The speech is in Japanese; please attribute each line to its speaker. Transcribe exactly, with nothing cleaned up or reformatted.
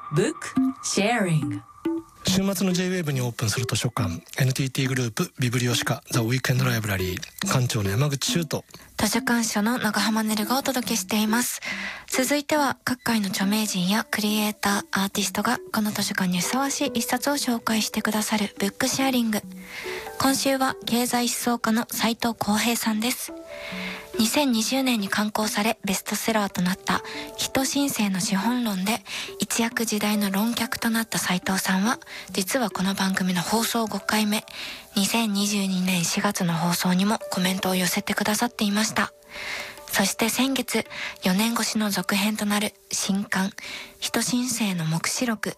Speaker 1: Book Sharing。
Speaker 2: 週末の ジェイウェーブ にオープンする図書館 エヌティーティー グループビブリオシカザ・ウィークエンド・ライブラリー館長の山口修斗、
Speaker 3: 図書館主の長浜ねるがお届けしています。続いては各界の著名人やクリエイター、アーティストがこの図書館にふさわしい一冊を紹介してくださるブックシェアリング。今週は経済思想家の斉藤浩平さんです。にせんにじゅうねんに刊行されベストセラーとなった人新世の資本論で一躍時代の論客となった斉藤さんは、実はこの番組の放送ごかいめ、にせんにじゅうにねんしがつの放送にもコメントを寄せてくださっていました。そして先月、よねんごしの続編となる新刊人新世の黙示録